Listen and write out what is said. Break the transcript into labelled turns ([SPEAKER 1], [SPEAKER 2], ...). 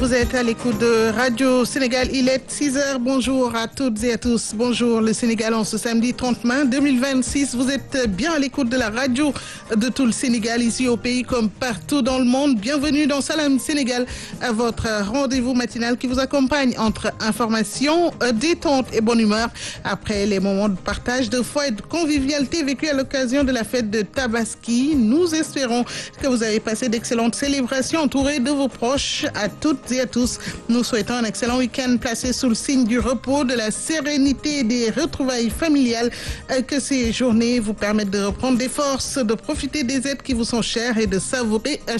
[SPEAKER 1] vous êtes à l'écoute de Radio Sénégal. Il est 6h. Bonjour à toutes et à tous. Bonjour le Sénégal en ce samedi 30 mai 2026. Vous êtes bien à l'écoute de la radio de tout le Sénégal, ici au pays comme partout dans le monde. Bienvenue dans Salam Sénégal, à votre rendez-vous matinal qui vous accompagne entre information, détente et bonne humeur. Après les moments de partage, de foi et de convivialité vécus à l'occasion de la fête de Tabaski, nous espérons que vous avez passé d'excellentes célébrations entourées de vos proches. À toutes et à tous, nous souhaitons un excellent week-end placé sous le signe du repos, de la sérénité et des retrouvailles familiales. Que ces journées vous permettent de reprendre des forces, de profiter des aides qui vous sont chères et de savourer